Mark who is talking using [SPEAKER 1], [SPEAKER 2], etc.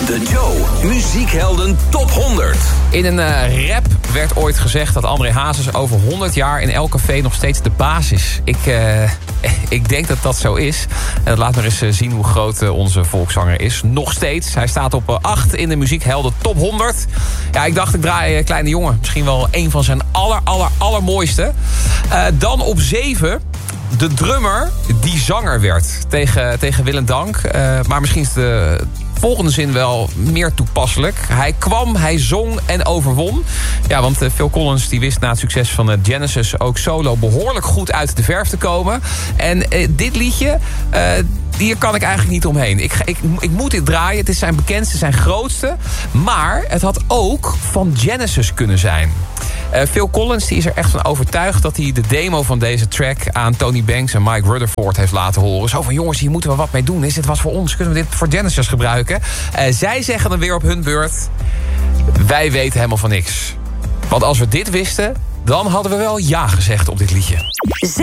[SPEAKER 1] De Joe Muziekhelden Top 100.
[SPEAKER 2] In een rap werd ooit gezegd dat André Hazes over 100 jaar in elk café nog steeds de baas is. Ik denk dat dat zo is. En laat maar eens zien hoe groot onze volkszanger is. Nog steeds. Hij staat op 8 in de Muziekhelden Top 100. Ja, ik dacht ik draai Kleine Jongen. Misschien wel een van zijn allermooiste. Dan op 7... de drummer die zanger werd tegen Willem Dank. Maar misschien is de volgende zin wel meer toepasselijk. Hij kwam, hij zong en overwon. Ja, want Phil Collins die wist na het succes van Genesis ook solo behoorlijk goed uit de verf te komen. En dit liedje, hier kan ik eigenlijk niet omheen. Ik moet dit draaien. Het is zijn bekendste, zijn grootste. Maar het had ook van Genesis kunnen zijn. Phil Collins die is er echt van overtuigd dat hij de demo van deze track aan Tony Banks en Mike Rutherford heeft laten horen. Zo van, jongens, hier moeten we wat mee doen. Is dit wat voor ons? Kunnen we dit voor Genesis gebruiken? Zij zeggen dan weer op hun beurt, wij weten helemaal van niks. Want als we dit wisten, dan hadden we wel ja gezegd op dit liedje.